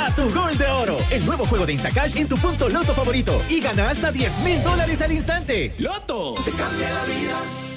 a tu Gol de Oro, el nuevo juego de Instacash en tu punto Loto favorito y gana hasta $10,000 al instante. ¡Loto! Te cambia la vida.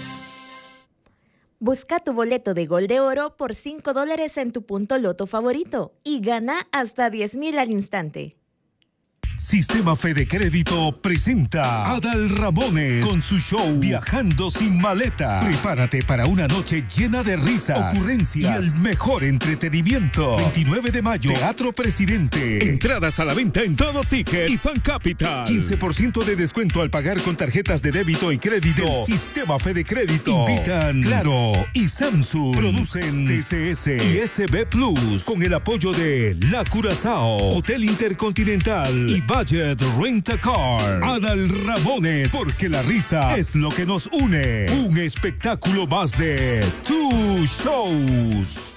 Busca tu boleto de Gol de Oro por $5 en tu punto Loto favorito y gana hasta $10,000 al instante. Sistema Fede Crédito presenta a Adal Ramones con su show Viajando sin maleta. Prepárate para una noche llena de risas, ocurrencias y el mejor entretenimiento. 29 de mayo, Teatro Presidente. Entradas a la venta en Todo Ticket y Fan Capital. 15% de descuento al pagar con tarjetas de débito y crédito. Del Sistema Fede Crédito. Invitan Claro y Samsung. Producen TCS y SB Plus con el apoyo de La Curazao, Hotel Intercontinental y Budget Rent-A-Car. Adal Ramones, porque la risa es lo que nos une. Un espectáculo más de Two Shows.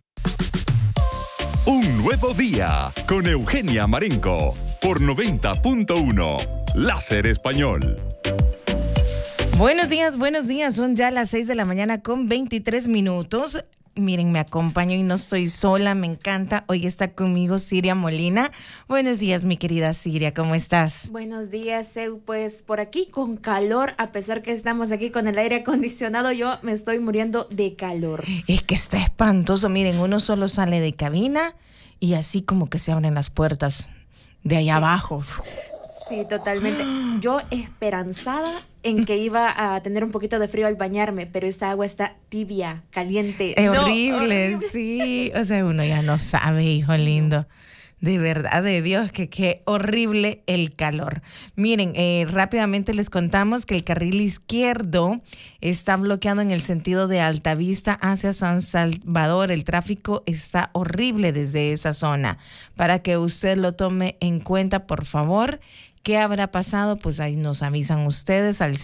Un nuevo día con Eugenia Marenco por 90.1 Láser Español. Buenos días. Son ya las 6 de la mañana con 23 minutos. Miren, me acompaño y no estoy sola, me encanta. Hoy está conmigo Siria Molina. Buenos días, mi querida Siria, ¿cómo estás? Buenos días, Eu. Pues por aquí con calor, a pesar que estamos aquí con el aire acondicionado, yo me estoy muriendo de calor. Es que está espantoso. Miren, uno solo sale de cabina y así como que se abren las puertas de allá abajo. Sí, totalmente. Yo esperanzada en que iba a tener un poquito de frío al bañarme, pero esa agua está tibia, caliente. Es horrible, sí. O sea, uno ya no sabe, hijo lindo. De verdad, de Dios, que qué horrible el calor. Miren, rápidamente les contamos que el carril izquierdo está bloqueado en el sentido de Altavista hacia San Salvador. El tráfico está horrible desde esa zona. Para que usted lo tome en cuenta, por favor. ¿Qué habrá pasado? Pues ahí nos avisan ustedes al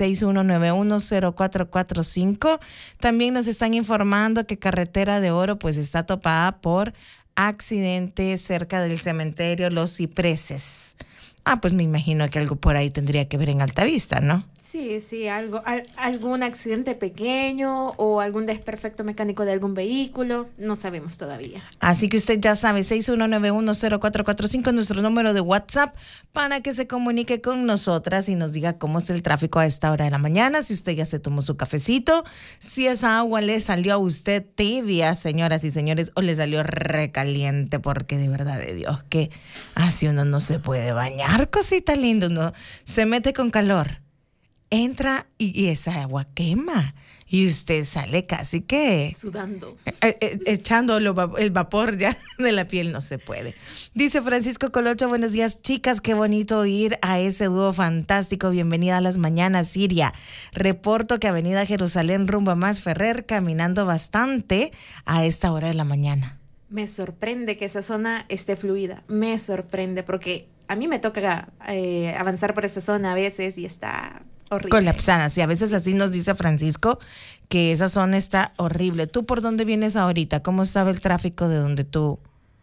61910445. También nos están informando que Carretera de Oro pues está topada por accidente cerca del cementerio Los Cipreses. Pues me imagino que algo por ahí tendría que ver en Altavista, ¿no? Sí, algún accidente pequeño o algún desperfecto mecánico de algún vehículo, no sabemos todavía. Así que usted ya sabe, 61910445 es nuestro número de WhatsApp para que se comunique con nosotras y nos diga cómo es el tráfico a esta hora de la mañana, si usted ya se tomó su cafecito, si esa agua le salió a usted tibia, señoras y señores, o le salió recaliente, porque de verdad de Dios que así uno no se puede bañar. Cosita linda, uno se mete con calor, entra y esa agua quema y usted sale casi que sudando, echando el vapor ya de la piel. No se puede. Dice Francisco Colocho, buenos días chicas, qué bonito oír a ese dúo fantástico. Bienvenida a las mañanas, Siria. Reporto que Avenida Jerusalén rumbo a Más Ferrer, caminando bastante a esta hora de la mañana. Me sorprende que esa zona esté fluida, me sorprende porque a mí me toca avanzar por esta zona a veces y está horrible. Colapsada, sí, a veces así nos dice Francisco que esa zona está horrible. ¿Tú por dónde vienes ahorita? ¿Cómo estaba el tráfico de donde tú?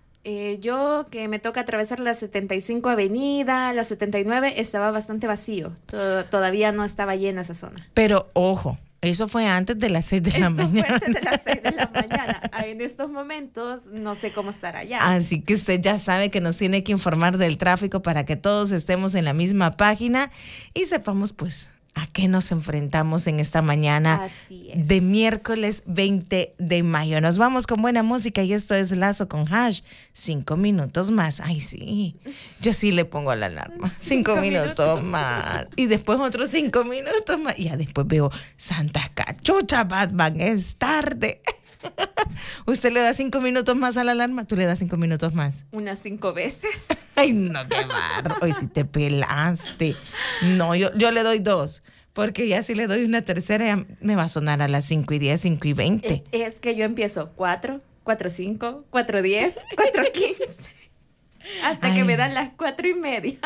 Yo que me toca atravesar la 75 Avenida, la 79, estaba bastante vacío. Todavía no estaba llena esa zona. Pero ojo, eso fue antes de las 6 de la mañana. Fue antes de las 6 de la mañana. En estos momentos no sé cómo estará allá. Así que usted ya sabe que nos tiene que informar del tráfico para que todos estemos en la misma página y sepamos pues a qué nos enfrentamos en esta mañana de miércoles 20 de mayo. Nos vamos con buena música y esto es Lazo con Hash. 5 minutos más. Ay, sí. Yo sí le pongo la alarma. 5 minutos más. Y después otros 5 minutos más. Y ya después veo Santas Cachuchas, Batman, es tarde. ¿Usted le da 5 minutos más a la alarma? ¿Tú le das 5 minutos más? Unas 5 veces. Ay, no, qué barro. Hoy sí te pelaste. No, yo le doy 2. Porque ya si le doy una tercera, ya me va a sonar a las 5:10, 5:20. Es que yo empiezo 4, 4:05, 4:10, 4:15. Hasta que me dan las 4:30.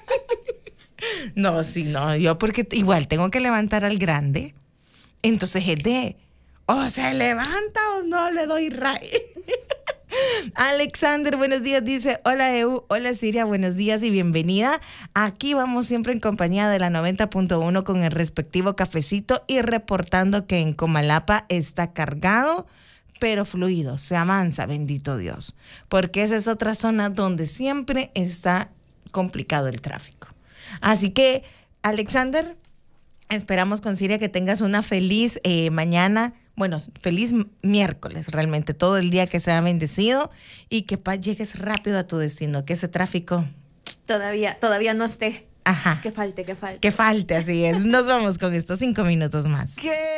No, sí, no. Yo porque igual tengo que levantar al grande. Entonces es de... o se levanta o no le doy ray. Alexander, buenos días, dice, hola EU, hola Siria, buenos días y bienvenida. Aquí vamos siempre en compañía de la 90.1 con el respectivo cafecito y reportando que en Comalapa está cargado, pero fluido, se avanza, bendito Dios, porque esa es otra zona donde siempre está complicado el tráfico. Así que, Alexander, esperamos con Siria que tengas una feliz mañana, bueno, feliz miércoles realmente, todo el día que sea bendecido y que llegues rápido a tu destino, que ese tráfico todavía no esté. Ajá. Que falte. Que falte, así es. Nos vamos con estos 5 minutos más.